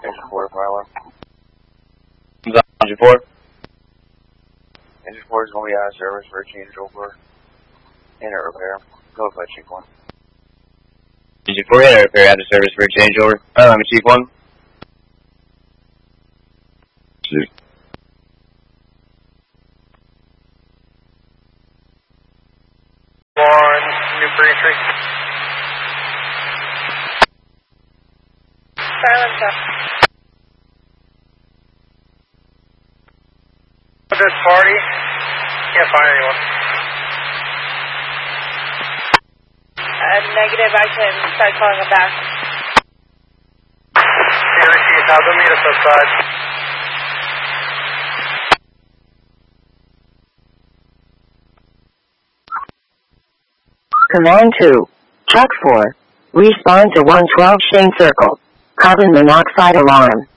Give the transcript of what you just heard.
Engine 4 to Milo. Engine 4? Engine 4 is going to be out of service for a changeover and a repair. Go ahead, Chief 1. Engine 4 had a repair out of service for a changeover. Chief 1. Chief. 1, new for entry. Silence up. This party. Can't find anyone. Negative, I can start calling them back. Okay, receive. Now they'll meet us outside. Command 2, Chuck 4, respond to 112 Shane Circle. Carbon monoxide alarm.